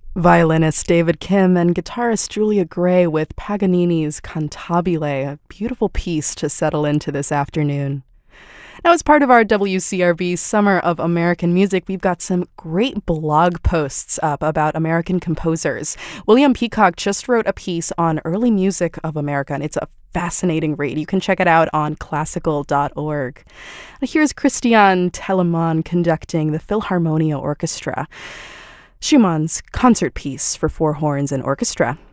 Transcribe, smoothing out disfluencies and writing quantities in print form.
Violinist David Kim and guitarist Julia Gray with Paganini's Cantabile, a beautiful piece to settle into this afternoon. Now, as part of our WCRB Summer of American Music, we've got some great blog posts up about American composers. William Peacock just wrote a piece on early music of America, and it's a fascinating read. You can check it out on classical.org. Here's Christian Telemann conducting the Philharmonia Orchestra. Schumann's concert piece for four horns and orchestra.